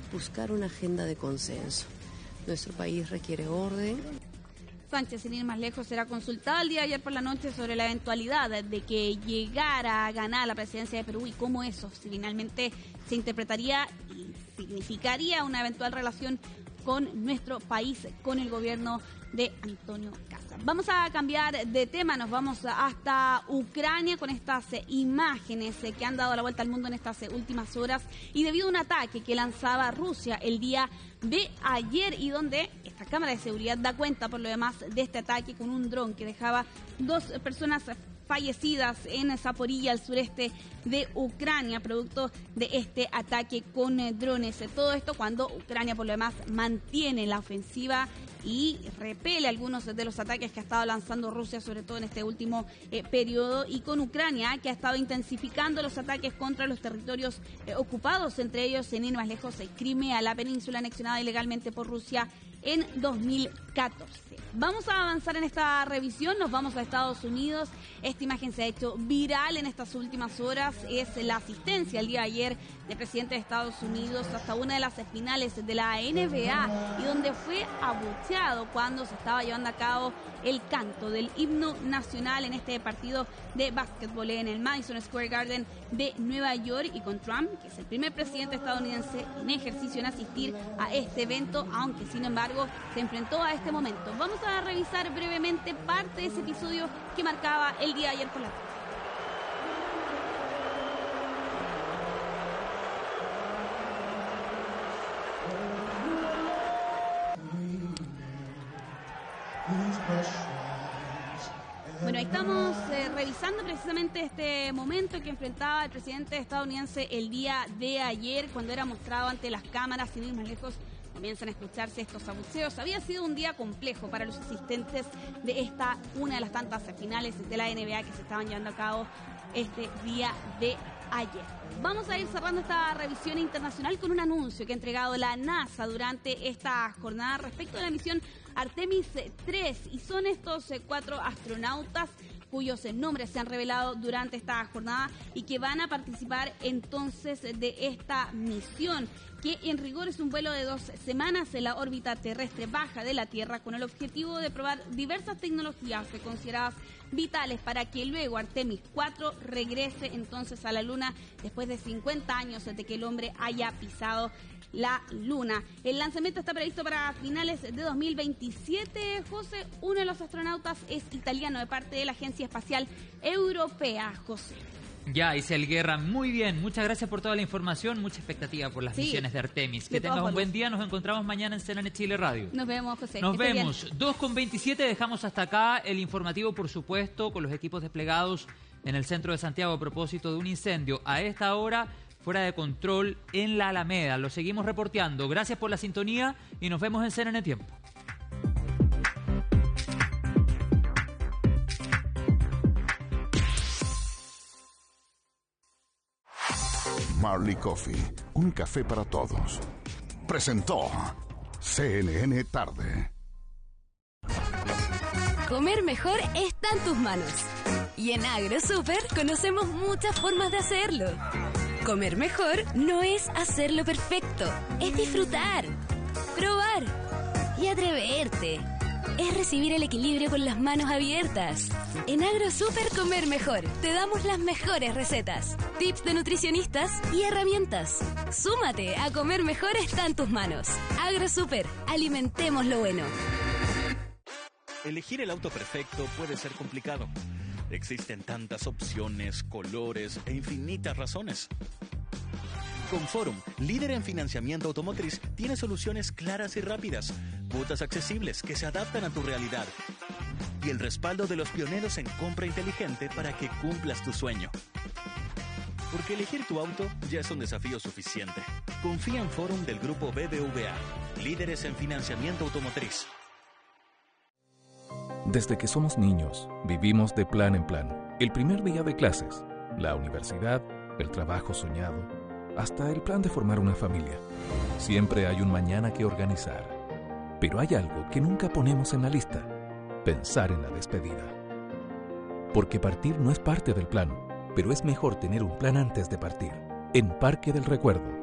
buscar una agenda de consenso. Nuestro país requiere orden. Sánchez, sin ir más lejos, será consultado el día de ayer por la noche sobre la eventualidad de que llegara a ganar la presidencia de Perú y cómo eso finalmente se interpretaría y significaría una eventual relación con nuestro país, con el gobierno de Antonio Kast. Vamos a cambiar de tema, nos vamos hasta Ucrania con estas imágenes que han dado la vuelta al mundo en estas últimas horas y debido a un ataque que lanzaba Rusia el día de ayer y donde esta cámara de seguridad da cuenta por lo demás de este ataque con un dron que dejaba 2 personas fallecidas en Zaporilla, al sureste de Ucrania, producto de este ataque con drones. Todo esto cuando Ucrania, por lo demás, mantiene la ofensiva y repele algunos de los ataques que ha estado lanzando Rusia, sobre todo en este último periodo, y con Ucrania, que ha estado intensificando los ataques contra los territorios ocupados, entre ellos, sin ir más lejos, Crimea, la península anexionada ilegalmente por Rusia en 2014. Vamos a avanzar en esta revisión, nos vamos a Estados Unidos. Esta imagen se ha hecho viral en estas últimas horas, es la asistencia el día de ayer del presidente de Estados Unidos hasta una de las finales de la NBA y donde fue abucheado cuando se estaba llevando a cabo el canto del himno nacional en este partido de básquetbol en el Madison Square Garden de Nueva York, y con Trump, que es el primer presidente estadounidense en ejercicio en asistir a este evento, aunque sin embargo se enfrentó a este momento. Vamos a revisar brevemente parte de ese episodio que marcaba el día de ayer por la tarde. Bueno, ahí estamos revisando precisamente este momento que enfrentaba el presidente estadounidense el día de ayer cuando era mostrado ante las cámaras. Sin ir más lejos, comienzan a escucharse estos abucheos. Había sido un día complejo para los asistentes de esta, una de las tantas finales de la NBA que se estaban llevando a cabo este día de ayer. Vamos a ir cerrando esta revisión internacional con un anuncio que ha entregado la NASA durante esta jornada respecto a la misión Artemis 3, y son estos 4 astronautas cuyos nombres se han revelado durante esta jornada y que van a participar entonces de esta misión, que en rigor es un vuelo de 2 semanas en la órbita terrestre baja de la Tierra con el objetivo de probar diversas tecnologías consideradas vitales para que luego Artemis 4 regrese entonces a la Luna después de 50 años de que el hombre haya pisado la Luna. El lanzamiento está previsto para finales de 2027. José, uno de los astronautas es italiano de parte de la Agencia Espacial Europea. José. Ya, Isel Guerra, muy bien. Muchas gracias por toda la información. Mucha expectativa por las misiones de Artemis. Que tengas un buen día. Nos encontramos mañana en CNN Chile Radio. Nos vemos, José. Nos vemos. 2:27. Dejamos hasta acá el informativo, por supuesto, con los equipos desplegados en el centro de Santiago a propósito de un incendio. A esta hora, fuera de control en la Alameda. Lo seguimos reporteando. Gracias por la sintonía y nos vemos en CNN Tiempo. Marley Coffee, un café para todos. Presentó CNN Tarde. Comer mejor está en tus manos. Y en AgroSuper conocemos muchas formas de hacerlo. Comer mejor no es hacerlo perfecto, es disfrutar, probar y atreverte. Es recibir el equilibrio con las manos abiertas. En AgroSuper Comer Mejor te damos las mejores recetas, tips de nutricionistas y herramientas. Súmate a Comer Mejor está en tus manos. AgroSuper, alimentemos lo bueno. Elegir el auto perfecto puede ser complicado. Existen tantas opciones, colores e infinitas razones. Con Forum, líder en financiamiento automotriz, tiene soluciones claras y rápidas, cuotas accesibles que se adaptan a tu realidad y el respaldo de los pioneros en compra inteligente para que cumplas tu sueño. Porque elegir tu auto ya es un desafío suficiente. Confía en Forum del grupo BBVA, líderes en financiamiento automotriz. Desde que somos niños, vivimos de plan en plan. El primer día de clases, la universidad, el trabajo soñado, hasta el plan de formar una familia. Siempre hay un mañana que organizar. Pero hay algo que nunca ponemos en la lista: pensar en la despedida. Porque partir no es parte del plan, pero es mejor tener un plan antes de partir. En Parque del Recuerdo,